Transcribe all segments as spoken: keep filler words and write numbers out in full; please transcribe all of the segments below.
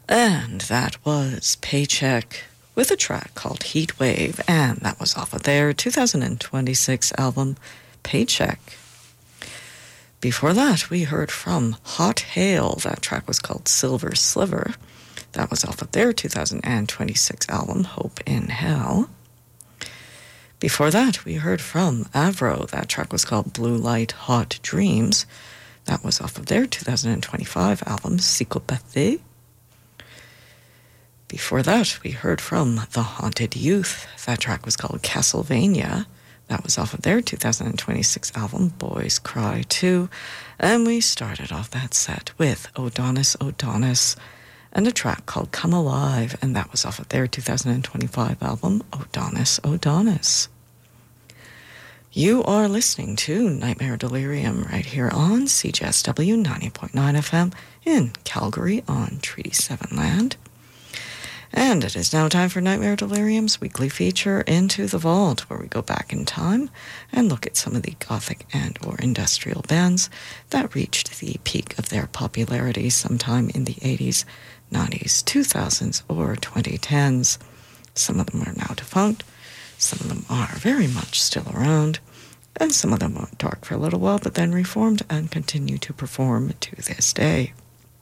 And that was Paycheck with a track called Heat Wave, and that was off of their two thousand twenty-six album, Paycheck. Before that, we heard from Hot Hail. That track was called Silver Sliver. That was off of their two thousand twenty-six album, Hope in Hell. Before that, we heard from Avro. That track was called Blue Light Hot Dreams. That was off of their two thousand twenty-five album, Psychopathy. Before that, we heard from The Haunted Youth. That track was called Castlevania. That was off of their two thousand twenty-six album, Boys Cry two. And we started off that set with Odonis Odonis and a track called Come Alive, and that was off of their two thousand twenty-five album, Odonis Odonis. You are listening to Nightmare Delirium right here on C J S W ninety point nine F M in Calgary on Treaty seven land. And it is now time for Nightmare Delirium's weekly feature, Into the Vault, where we go back in time and look at some of the gothic and or industrial bands that reached the peak of their popularity sometime in the eighties, nineties, two thousands, or twenty tens. Some of them are now defunct, some of them are very much still around, and some of them went dark for a little while but then reformed and continue to perform to this day.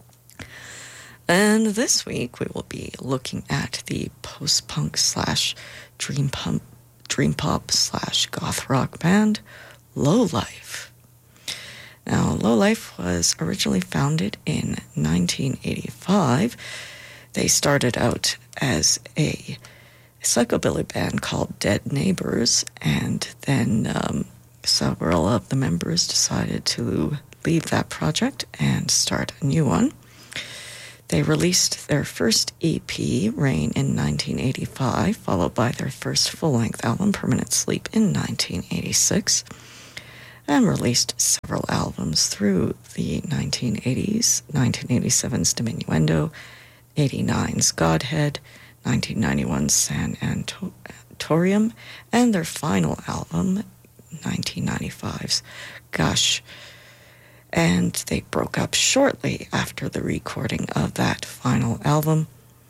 And this week we will be looking at the post-punk slash dream pump, dream pop slash goth rock band Low-Life. Now, Low-Life was originally founded in nineteen eighty-five. They started out as a psychobilly band called Dead Neighbors, and then um, several of the members decided to leave that project and start a new one. They released their first E P, Rain, in nineteen eighty-five, followed by their first full-length album, Permanent Sleep, in nineteen eighty-six, and released several albums through the nineteen eighties, nineteen eighty-seven's Diminuendo, eighty-nine's Godhead, nineteen ninety-one's San Antorium, and their final album, nineteen ninety-five's Gush. And they broke up shortly after the recording of that final album.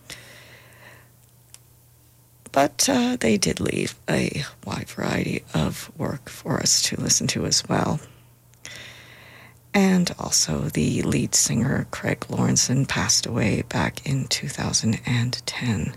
But uh, they did leave a wide variety of work for us to listen to as well. And also the lead singer, Craig Lawrenson, passed away back in two thousand ten.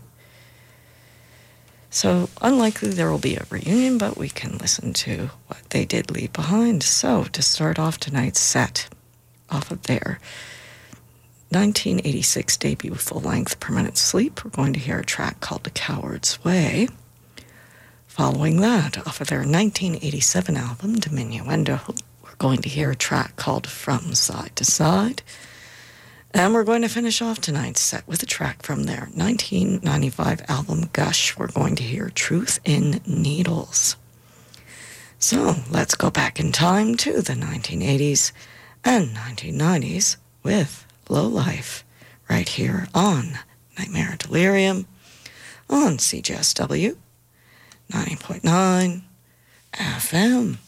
So unlikely there will be a reunion, but we can listen to what they did leave behind. So to start off tonight's set, off of their nineteen eighty-six debut full-length Permanent Sleep, we're going to hear a track called The Coward's Way. Following that, off of their nineteen eighty-seven album, Diminuendo, we're going to hear a track called From Side to Side. And we're going to finish off tonight's set with a track from their nineteen ninety-five album, Gush. We're going to hear Truth in Needles. So let's go back in time to the nineteen eighties and nineteen nineties with Low-Life right here on Nightmare Delirium on C J S W ninety point nine F M.